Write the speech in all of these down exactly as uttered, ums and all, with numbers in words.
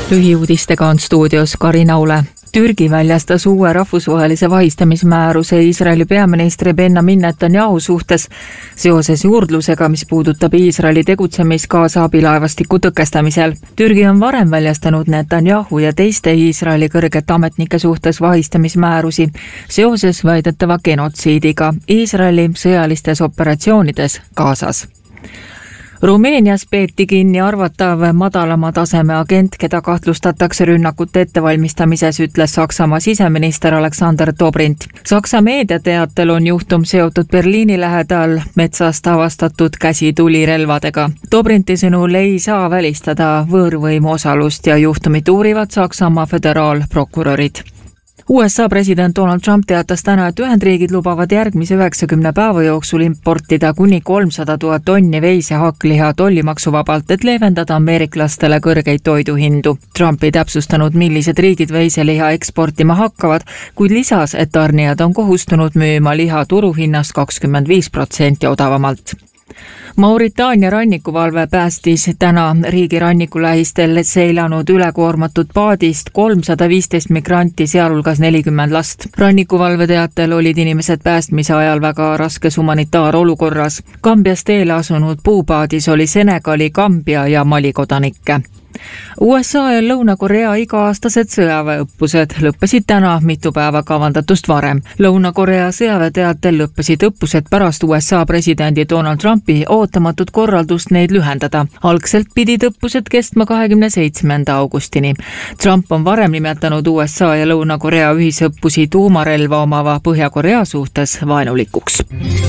Lühiuudistega on stuudios Karin Aule. Türgi väljastas uue rahvusvahelise vahistamismääruse Iisraeli peaministri Benjamin Netanyahu suhtes seoses juurdlusega, mis puudutab Iisraeli tegutsemist gaasaabilaevastiku tõkestamisel. Türgi on varem väljastanud Netanyahu ja teiste Iisraeli kõrgete ametnike suhtes vahistamismäärusi seoses väidetava genotsiidiga Iisraeli sõjalistes operatsioonides Gaasas. Rumeenias peeti kinni arvatav madalama taseme agent, keda kahtlustatakse rünnakute ettevalmistamises, ütles Saksamaa siseminister Alexander Dobrindt. Saksa meediateatel on juhtum seotud Berliini lähedal metsast avastatud käsitulirelvadega. Dobrinti sõnul ei saa välistada võõrvõimu osalust ja juhtumit uurivad Saksamaa föderaalprokurörid. U S A president Donald Trump teatas täna, et Ühendriigid lubavad järgmise üheksakümne päeva jooksul importida kuni kolmsada tuhat tonni veise hakkliha tollimaksuvabalt, et leevendada ameeriklastele kõrgeid toiduhindu. Trump ei täpsustanud, millised riigid veiseliha eksportima hakkavad, kuid lisas, et tarnijad on kohustunud müüma liha turuhinnast kakskümmend viis protsenti odavamalt. Mauritaania rannikuvalve päästis täna riigi rannikulähistel seilanud ülekoormatud paadist kolmsada viisteist migranti, sealhulgas nelikümmend last. Rannikuvalve teatel olid inimesed päästmise ajal väga raskes humanitaarolukorras. Kambias teele asunud puupaadis oli Senegali, Kambia ja Mali kodanikke. U S A ja Lõuna-Korea iga-aastased sõjaväeõppused lõppesid täna mitu päeva kavandatust varem. Lõuna-Korea sõjaväeteatel lõppesid õppused pärast U S A presidendi Donald Trumpi ootamatut korraldust neid lühendada. Algselt pidid õppused kestma kahekümne seitsmenda augustini. Trump on varem nimetanud U S A ja Lõuna-Korea ühisõppusi tuumarelva omava Põhja-Korea suhtes vaenulikuks.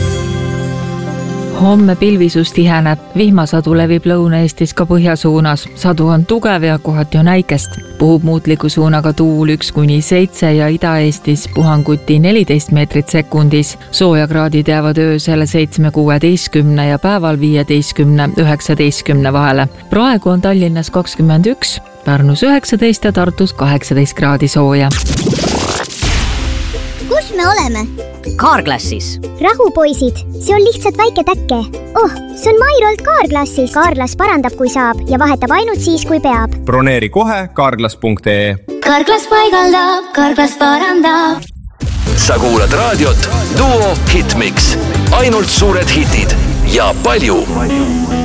Homme pilvisus tiheneb, vihmasadu levib Lõuna-Eestis ka põhjasuunas. Sadu on tugev ja kohati on äikest. Puhub muutliku suunaga tuul üks kuni seitse ja Ida-Eestis puhanguti neliteist meetrit sekundis. Soojakraadid jäävad öösel seitsme kuueteistkümne ja päeval viieteistkümne üheksateistkümne vahele. Praegu on Tallinnas kakskümmend üks, Pärnus üheksateist ja Tartus kaheksateist kraadi sooja. Kus me oleme? Carglassis. Rahu, poisid, see on lihtsalt väike täkke. Oh, see on Mairolt Carglassis. Carglass parandab, kui saab ja vahetab ainult siis, kui peab. Broneeri kohe carglass punkt ee. Carglass paigaldab, Carglass parandab. Sa kuulad raadiot Duo Hitmix. Ainult suured hitid ja palju.